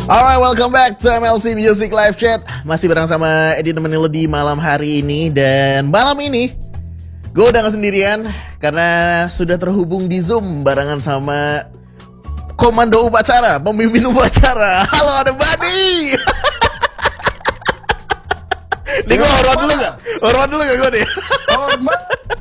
Alright, welcome back to MLC Music Live Chat. Masih bareng sama Edi nemenin lo di malam hari ini. Dan malam ini gue udah gak sendirian karena sudah terhubung di Zoom barengan sama komando upacara, pemimpin upacara. Halo, ada Badi. Nih gue hormat dulu gak? Hormat dulu gak gue nih? Hormat.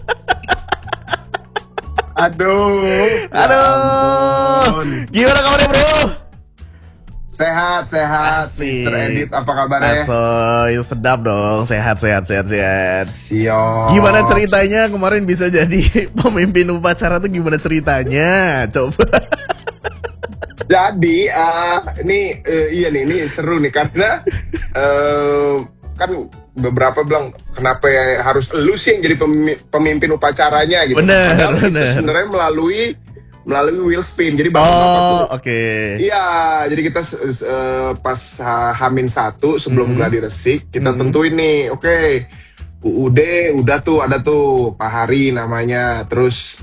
Aduh. Gimana kabarnya bro? Sehat. Asik. Mr. Edit, apa kabarnya? Asoy, sedap dong, sehat. Siap. Gimana ceritanya kemarin bisa jadi pemimpin upacara tuh gimana ceritanya? Coba. Jadi, ini seru nih karena kan beberapa bilang kenapa harus lu sih yang jadi pemimpin upacaranya gitu. Bener. Sebenarnya melalui wheel spin. Jadi Oke. Iya, jadi kita pas H-1 sebelum gladi resik kita tentuin nih, oke, UUD udah tuh ada tuh Pak Hari namanya, terus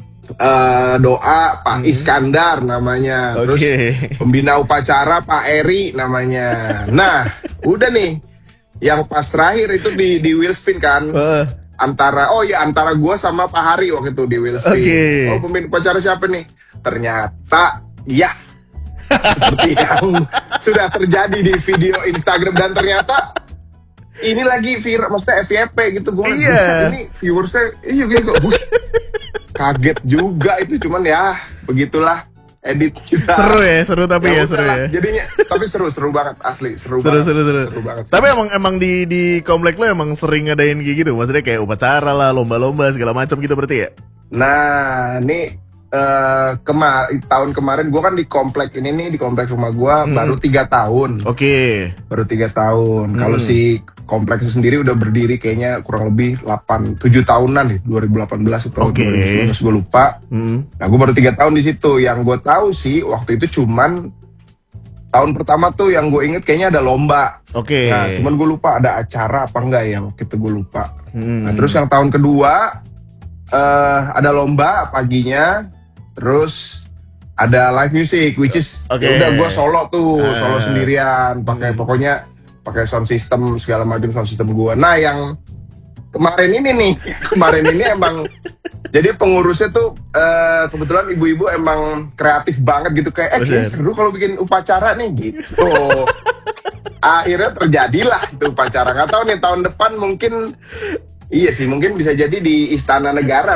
doa Pak Iskandar namanya, terus pembina upacara Pak Eri namanya. Nah, udah nih, yang pas terakhir itu di wheel spin kan. Antara gue sama Pak Hari waktu itu di wheel spin. Oh, pemimpin upacara siapa nih? Ternyata ya seperti yang sudah terjadi di video Instagram, dan ternyata ini lagi viral, maksudnya FYP gitu. Gue ini viewersnya gitu. Kaget juga itu, cuman ya begitulah. Edit kita. Seru tapi ya seru ya. Jadinya tapi seru banget, asli seru banget. Tapi emang di komplek lo emang sering ngadain kayak gitu, maksudnya kayak upacara lah, lomba-lomba segala macam gitu berarti ya? Nah, ini tahun kemarin gue kan di komplek ini nih, di komplek rumah gue baru 3 tahun. Oke. Baru 3 tahun. Kalau si kompleks sendiri udah berdiri kayaknya kurang lebih 7 tahunan nih, 2018 atau 2019 gue lupa. Nah, gue baru 3 tahun di situ. Yang gue tahu sih waktu itu cuman tahun pertama tuh yang gue inget kayaknya ada lomba. Nah, cuman gue lupa ada acara apa enggak ya, waktu itu gue lupa. Nah, terus yang tahun kedua ada lomba paginya, terus ada live music, which is ya udah gue solo sendirian, pakai sound system segala macam, sound system gue. Nah, yang kemarin ini emang jadi pengurusnya tuh kebetulan ibu-ibu emang kreatif banget gitu, kayak seru kalau bikin upacara nih gitu. Akhirnya terjadilah itu upacara. Nggak tahu nih tahun depan mungkin. Iya sih, mungkin bisa jadi di Istana Negara.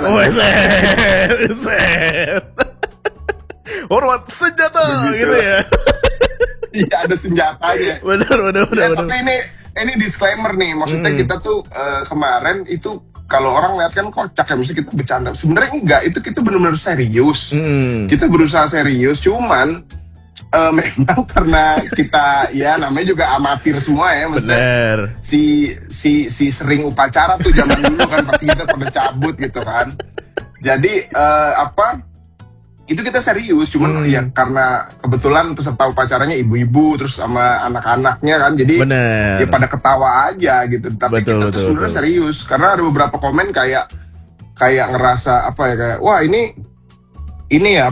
Hormat senjata gitu ya. Iya, ada senjatanya. Bener. Tapi ini disclaimer nih, maksudnya kita tuh kemarin itu kalau orang lihat kan kocak ya, mesti kita bercanda. Sebenarnya enggak, itu kita benar-benar serius. Kita berusaha serius, cuman memang karena kita ya namanya juga amatir semua ya, maksudnya si sering upacara tuh zaman dulu kan pasti kita pada cabut gitu kan. Jadi itu kita serius, cuman ya karena kebetulan peserta upacaranya ibu-ibu terus sama anak-anaknya kan, jadi ya pada ketawa aja gitu. Tapi kita tuh sebenarnya serius karena ada beberapa komen kayak ngerasa kayak wah ini ya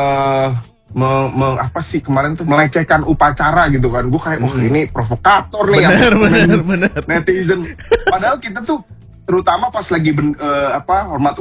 apa sih kemarin tuh melecehkan upacara gitu kan. Gue kayak wah ini provokator nih. Bener. Netizen. Padahal kita tuh terutama pas lagi hormat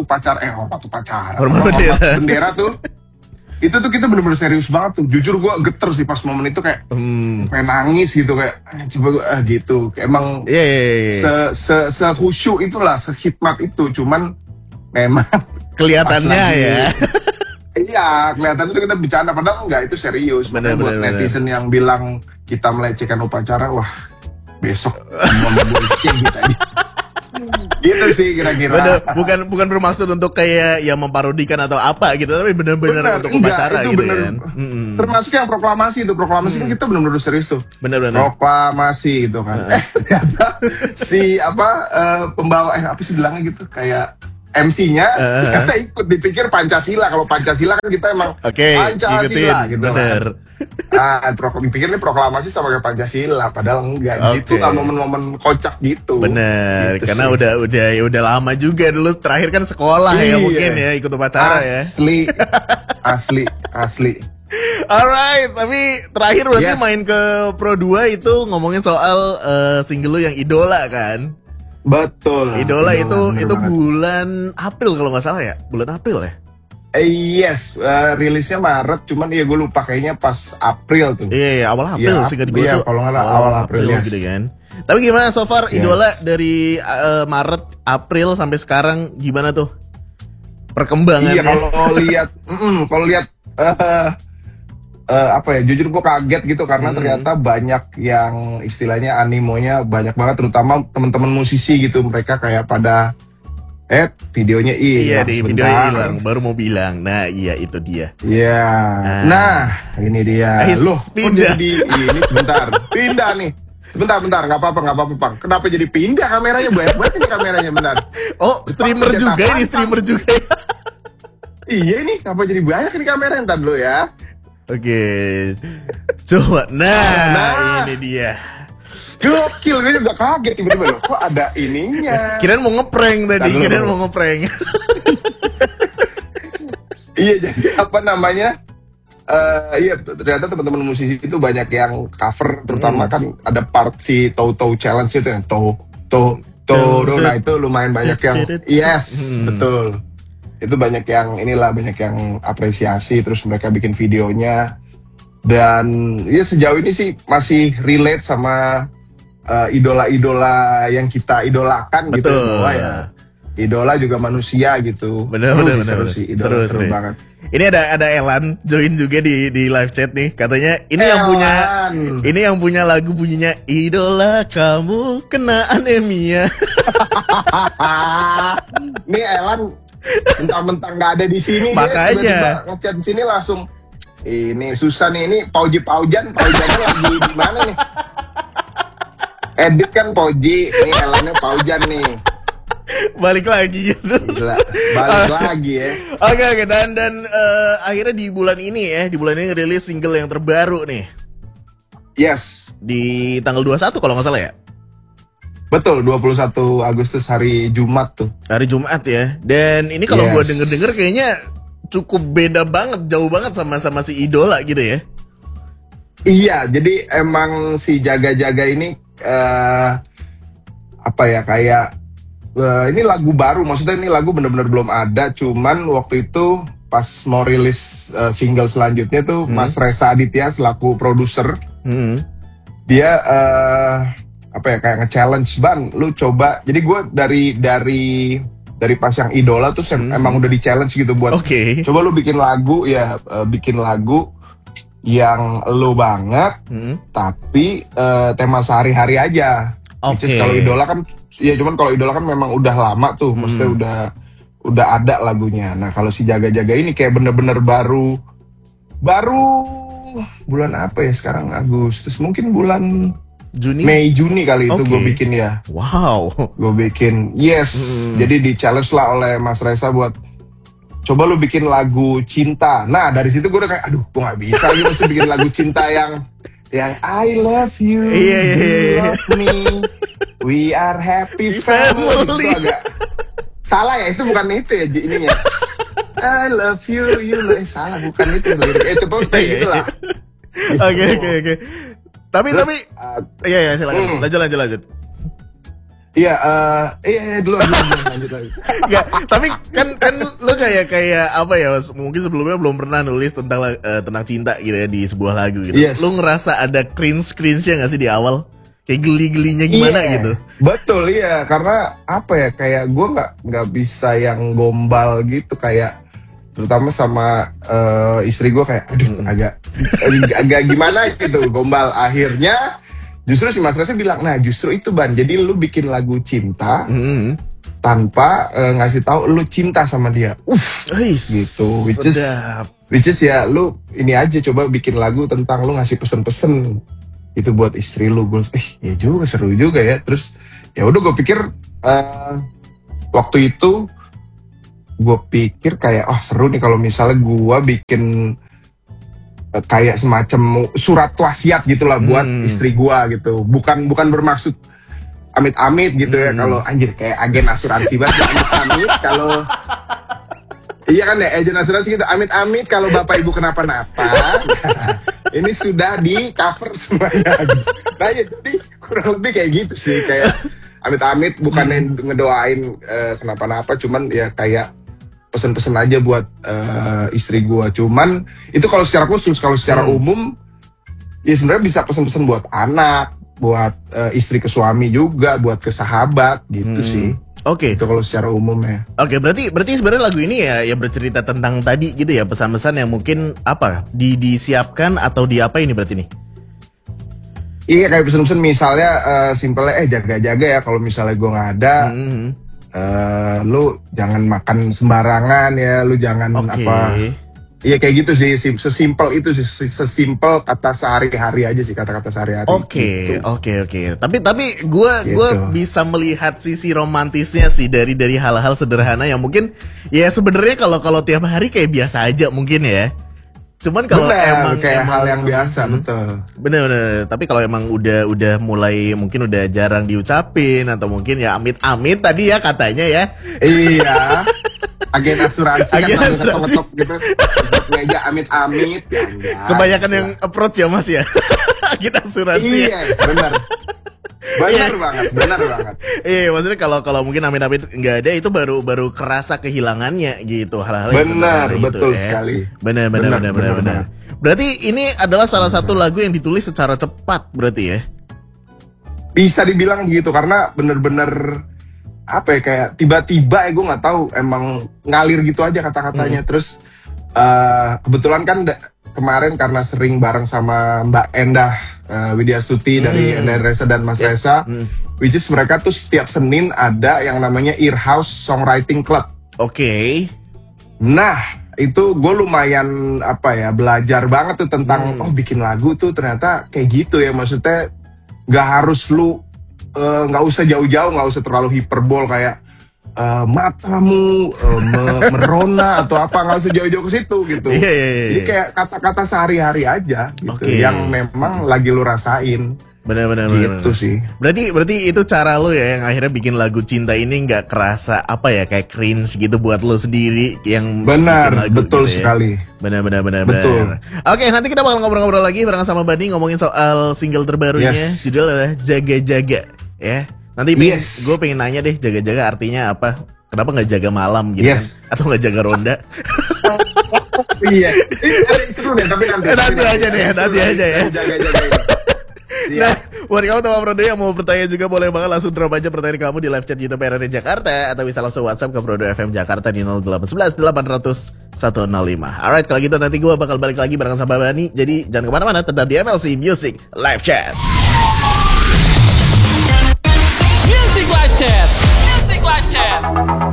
bendera tuh, itu tuh kita bener-bener serius banget tuh. Jujur gue geter sih pas momen itu, kayak pengen nangis gitu, kayak coba gue gitu. Emang se-khusyuk itulah, sehikmat itu. Cuman memang kelihatannya ya. Iya, kelihatan itu kita bercanda, padahal enggak, itu serius. Bener, buat netizen yang bilang kita melecehkan upacara, wah besok mau gitu tadi. Gitu sih kira-kira. Bukan bermaksud untuk kayak ya memparodikan atau apa gitu, tapi benar-benar untuk upacara gitu kan. Termasuk yang proklamasi kan kita benar-benar serius tuh. Benar. Proklamasi gitu kan. Ternyata si pembawa apa sih bilangnya gitu, kayak MC-nya kita ikut, dipikir Pancasila. Kalau Pancasila kan kita emang Pancasila gitu kan. Dipikir ini proklamasi sama kayak Pancasila, padahal enggak gitu lah, momen-momen kocak gitu. Bener, gitu karena sih. udah lama juga dulu, terakhir kan sekolah ya mungkin ya ikut upacara ya. Asli. Alright, tapi terakhir berarti main ke Pro 2 itu ngomongin soal single lu yang Idola kan? Betul. Idola itu bulan April kalau nggak salah ya? Bulan April ya? Yes, rilisnya Maret, cuman ya gue lupa kayaknya pas April tuh. Iya, awal April singkat gue tuh. Kalau nggak awal April ya. Gitu kan. Tapi gimana so far Idola dari Maret, April sampai sekarang gimana tuh perkembangannya? Iya, kalau lihat apa ya, jujur gue kaget gitu karena ternyata banyak yang istilahnya animonya banyak banget, terutama teman-teman musisi gitu, mereka kayak pada videonya iya di videonya hilang, baru mau bilang. Nah iya itu dia. Iya. Nah ini dia. Loh, pindah. Jadi ini sebentar. Pindah nih. Sebentar, nggak apa-apa, Bang. Kenapa jadi pindah kameranya? Banyak banget ini kameranya, bentar. Oh, streamer juga ini, streamer juga. Iya ini, kenapa jadi banyak ini kamera? Ntar dulu ya. Oke. Coba, nah ini dia. Gokil, gue juga kaget tiba-tiba loh, kok ada ininya. Kirain mau ngeprank tadi, mau ngeprank. Iya, jadi apa namanya? Iya, ternyata teman-teman musisi itu banyak yang cover, terutama kan ada part si Toto Challenge itu yang nah itu lumayan banyak yang betul. Itu banyak yang banyak yang apresiasi, terus mereka bikin videonya. Dan ya sejauh ini sih masih relate sama idola-idola yang kita idolakan. Betul. Gitu bahwa ya idola juga manusia gitu. Bener. Sih, idola seru banget. Ini ada Elan join juga di live chat nih, katanya ini yang punya lagu bunyinya Idola kamu kena anemia. Nih Elan mentang-mentang nggak ada di sini, makanya ngechat sini langsung. Ini susah nih, ini Paujannya lagi di mana nih? Edit kan Pauji, ini Elannya Paujan nih. Balik lagi gitu. Balik lagi ya. Oke, dan akhirnya di bulan ini ngerilis single yang terbaru nih. Yes. Di tanggal 21 kalau nggak salah ya? Betul, 21 Agustus hari Jumat tuh. Hari Jumat ya. Dan ini kalau gue denger kayaknya cukup beda banget, jauh banget sama si Idola gitu ya. Iya, jadi emang si Jaga-Jaga ini apa ya, kayak ini lagu baru, maksudnya ini lagu bener-bener belum ada, cuman waktu itu pas mau rilis single selanjutnya tuh Mas Reza Aditya selaku produser, dia apa ya, kayak nge-challenge, Ban, lu coba. Jadi gue dari pas yang Idola tuh emang udah di-challenge gitu buat coba lu bikin lagu yang lu banget, tapi tema sehari-hari aja. Kalau Idola kan ya, cuman kalau Idola kan memang udah lama tuh, maksudnya udah ada lagunya. Nah kalau si Jaga-Jaga ini kayak bener-bener baru bulan apa ya sekarang, Agustus, mungkin bulan Mei Juni kali itu gue bikin ya. Wow. Gue bikin, jadi di challenge lah oleh Mas Reza buat coba lu bikin lagu cinta. Nah dari situ gue udah kayak, aduh gue nggak bisa lagi mesti bikin lagu cinta yang I love you, you love me, we are happy family. Itu agak salah ya, itu bukan itu ya ininya. I love you, you love, salah, bukan itu lirik. Coba kayak gitu lah. Oke. Tapi iya silakan. Lanjut. Iya, dulu lanjut lagi. Enggak, tapi kan lu kayak apa ya? Mungkin sebelumnya belum pernah nulis tentang cinta gitu ya di sebuah lagu gitu. Yes. Lu ngerasa ada cringe-nya nggak sih di awal? Kayak geli-gelinya gimana gitu? Betul, iya, karena apa ya? Kayak gue nggak bisa yang gombal gitu, kayak terutama sama istri gue kayak aduh agak gimana gitu gombal. Akhirnya justru si Mas Reza bilang, nah justru itu Ban, jadi lu bikin lagu cinta tanpa ngasih tahu lu cinta sama dia. Gitu, which is ya lu ini aja, coba bikin lagu tentang lu ngasih pesen-pesen itu buat istri lu. Gue ya juga, seru juga ya. Terus ya udah gue pikir waktu itu gue pikir kayak seru nih kalau misalnya gue bikin kayak semacam surat wasiat gitulah buat istri gue gitu. Bukan bermaksud amit-amit gitu ya, kalau anjir kayak agen asuransi banget, amit-amit Iya kan ya, agent asuransi gitu. Amit-amit kalau bapak ibu kenapa-napa, ini sudah di cover semuanya. Nah ya, jadi kurang lebih kayak gitu sih, kayak amit-amit bukannya ngedoain kenapa-napa, cuman ya kayak pesen-pesen aja buat istri gua. Cuman itu kalau secara khusus, kalau secara umum ya sebenarnya bisa pesen-pesen buat anak, buat istri ke suami juga, buat ke sahabat gitu sih. Oke. Itu kalau secara umum ya. Oke, berarti sebenarnya lagu ini ya bercerita tentang tadi gitu ya, pesan-pesan yang mungkin apa disiapkan atau di apa ini berarti nih? Iya, kayak pesan-pesan misalnya simpelnya jaga-jaga ya kalau misalnya gue nggak ada, lu jangan makan sembarangan ya, lu jangan apa. Iya kayak gitu sih, sesimpel itu sih, sesimpel kata sehari-hari aja sih, kata-kata sehari-hari. Oke. Tapi gue bisa melihat sisi romantisnya sih dari hal-hal sederhana yang mungkin ya sebenarnya kalau tiap hari kayak biasa aja mungkin ya. Cuman kalau emang kayak hal yang biasa, betul. Bener. Tapi kalau emang udah mulai mungkin udah jarang diucapin atau mungkin ya amit-amit tadi ya katanya ya. Iya. Agen asuransi kan ngetok gitu. Meja amit-amit ya enggak. Kebanyakan yang approach ya Mas ya. Agen asuransi. Iya, benar. Benar banget. Iya, maksudnya kalau mungkin amit-amit nggak ada itu baru kerasa kehilangannya gitu hal-hal yang benar, betul itu, sekali. Benar. Berarti ini adalah salah satu lagu yang ditulis secara cepat berarti ya? Bisa dibilang gitu karena bener-bener apa ya, kayak tiba-tiba gue nggak tahu emang ngalir gitu aja kata-katanya. Terus kebetulan kan kemarin karena sering bareng sama Mbak Endah Widyastuti dari Endah Reza dan Mas Reza, which is mereka tuh setiap Senin ada yang namanya Earhouse Songwriting Club. Oke. Nah itu gue lumayan belajar banget tuh tentang bikin lagu tuh ternyata kayak gitu ya, maksudnya nggak harus lu nggak usah jauh-jauh, nggak usah terlalu hiperbol kayak matamu merona atau apa, nggak usah jauh-jauh ke situ gitu. Jadi kayak kata-kata sehari-hari aja gitu yang memang lagi lu rasain. Benar. Gitu sih. Berarti itu cara lo ya yang akhirnya bikin lagu cinta ini nggak kerasa kayak cringe gitu buat lo sendiri yang benar, betul gitu sekali. Ya. Benar. Betul. Oke, nanti kita bakal ngobrol-ngobrol lagi bareng sama Bani ngomongin soal single terbarunya, judulnya adalah Jaga-Jaga ya. Nanti gue pengen nanya deh, jaga-jaga artinya apa? Kenapa nggak jaga malam gitu kan? Atau nggak jaga ronda? Iya, seru deh tapi nanti aja ya. Jaga-jaga. Nah, buat kamu teman Prodo yang mau bertanya juga boleh banget langsung drop aja pertanyaan kamu di live chat YouTube RRI Jakarta atau bisa langsung WhatsApp ke Prodo FM Jakarta di 0811 800 105. Alright, kalau gitu nanti gue bakal balik lagi bareng sama Bani. Jadi jangan kemana-mana, tetap di MLC Music Live Chat.